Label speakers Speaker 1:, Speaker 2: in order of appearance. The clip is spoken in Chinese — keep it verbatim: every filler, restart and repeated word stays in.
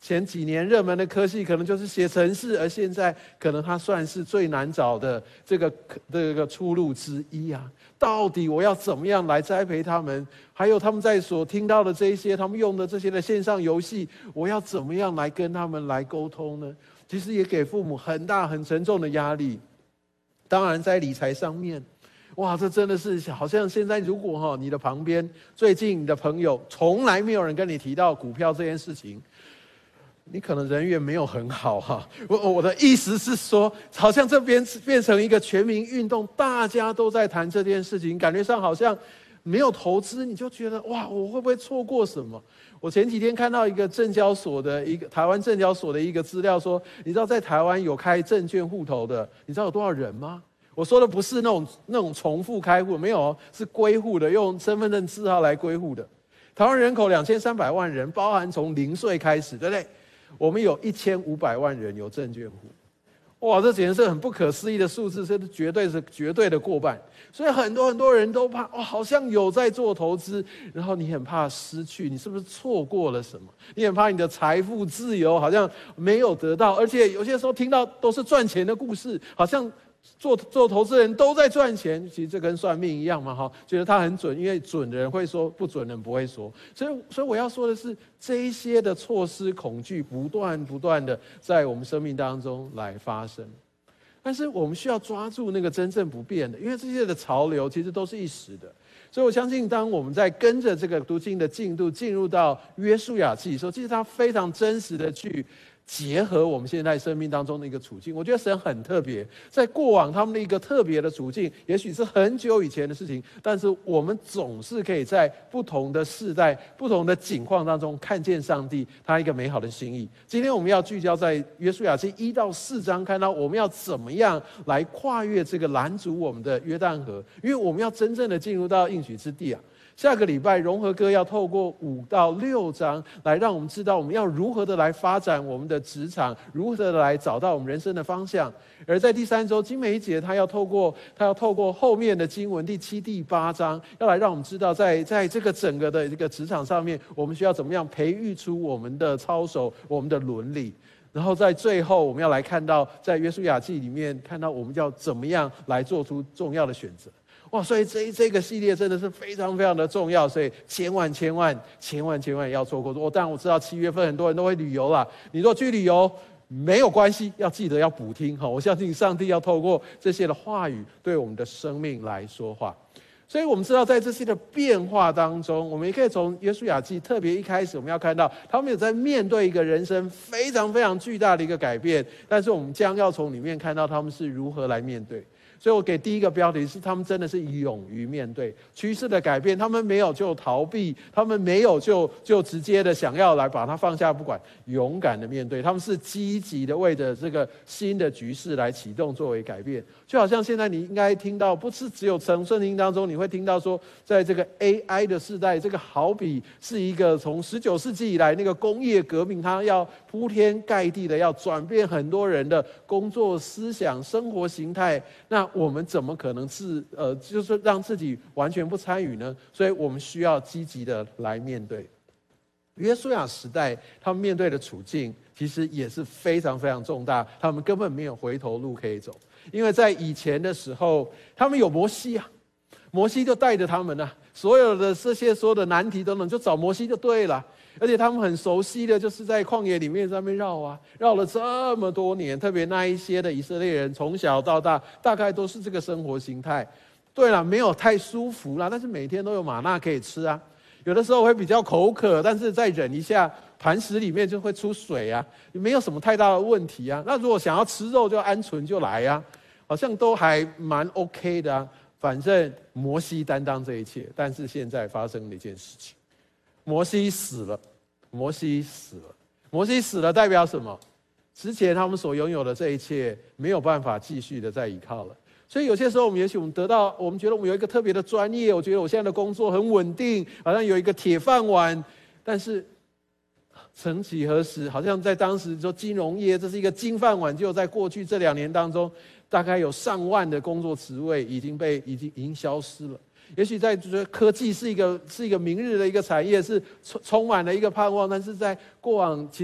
Speaker 1: 前几年热门的科系可能就是写程式，而现在可能它算是最难找的这个这个出路之一啊。到底我要怎么样来栽培他们？还有他们在所听到的这一些，他们用的这些的线上游戏，我要怎么样来跟他们来沟通呢？其实也给父母很大很沉重的压力。当然在理财上面，哇，这真的是好像现在如果哈你的旁边最近你的朋友从来没有人跟你提到股票这件事情，你可能人缘没有很好哈。我我的意思是说，好像这边变成一个全民运动，大家都在谈这件事情，感觉上好像没有投资，你就觉得哇，我会不会错过什么？我前几天看到一个证交所的一个台湾证交所的一个资料说，你知道在台湾有开证券户头的，你知道有多少人吗？我说的不是那种那种重复开户，没有，是归户的，用身份证字号来归户的。台湾人口两千三百万人，包含从零岁开始，对不对？我们有一千五百万人有证券户，哇，这简直是很不可思议的数字，这是绝对是绝对的过半。所以很多很多人都怕，哇，好像有在做投资，然后你很怕失去，你是不是错过了什么？你很怕你的财富自由好像没有得到，而且有些时候听到都是赚钱的故事，好像做做投资人都在赚钱，其实这跟算命一样嘛，哈，觉得他很准，因为准的人会说，不准的人不会说。所以，所以我要说的是，这一些的错失恐惧，不断不断的在我们生命当中来发生。但是我们需要抓住那个真正不变的，因为这些的潮流其实都是一时的。所以我相信，当我们在跟着这个读经的进度进入到约书亚记的时候，其实它非常真实的去结合我们现在生命当中的一个处境。我觉得神很特别，在过往他们的一个特别的处境，也许是很久以前的事情，但是我们总是可以在不同的世代、不同的境况当中看见上帝他一个美好的心意。今天我们要聚焦在约书亚记一到四章，看到我们要怎么样来跨越这个拦阻我们的约旦河，因为我们要真正的进入到应许之地啊。下个礼拜融合哥要透过五到六章来让我们知道我们要如何的来发展我们的职场，如何的来找到我们人生的方向。而在第三周金梅姐她要透过她要透过后面的经文第七、第八章，要来让我们知道在在这个整个的这个职场上面，我们需要怎么样培育出我们的操守、我们的伦理。然后在最后我们要来看到在约书亚记里面看到我们要怎么样来做出重要的选择。哇，所以这这个系列真的是非常非常的重要，所以千万千万千万千万要错过。我当然我知道七月份很多人都会旅游啦，你如果去旅游没有关系，要记得要补听哈。我相信上帝要透过这些的话语对我们的生命来说话。所以我们知道在这些的变化当中，我们也可以从约书亚记特别一开始我们要看到他们有在面对一个人生非常非常巨大的一个改变，但是我们将要从里面看到他们是如何来面对。所以我给第一个标题是他们真的是勇于面对趋势的改变，他们没有就逃避，他们没有就就直接的想要来把它放下不管，勇敢的面对，他们是积极的为着这个新的局势来启动作为改变。就好像现在你应该听到，不是只有从圣经当中你会听到说，在这个 A I 的时代，这个好比是一个从十九世纪以来那个工业革命，它要铺天盖地的要转变很多人的工作思想生活形态，那我们怎么可能是呃，就是让自己完全不参与呢？所以我们需要积极的来面对。约书亚时代他们面对的处境其实也是非常非常重大，他们根本没有回头路可以走。因为在以前的时候，他们有摩西啊，摩西就带着他们啊，所有的这些所有的难题等等，就找摩西就对了。而且他们很熟悉的就是在旷野里面在那边绕啊，绕了这么多年，特别那一些的以色列人从小到大大概都是这个生活形态。对了，没有太舒服啦，但是每天都有玛纳可以吃啊。有的时候会比较口渴，但是再忍一下，磐石里面就会出水啊，没有什么太大的问题啊。那如果想要吃肉，就鹌鹑就来啊，好像都还蛮 OK 的啊。反正摩西担当这一切，但是现在发生了一件事情。摩西死了，摩西死了，摩西死了代表什么？之前他们所拥有的这一切没有办法继续的再依靠了。所以有些时候我们也许我们得到，我们觉得我们有一个特别的专业，我觉得我现在的工作很稳定，好像有一个铁饭碗，但是曾几何时，好像在当时说金融业这是一个金饭碗，就在过去这两年当中，大概有上万的工作职位已经被已经已经消失了。也许在觉得科技是一个是一个明日的一个产业，是充充满了一个盼望，但是在过往其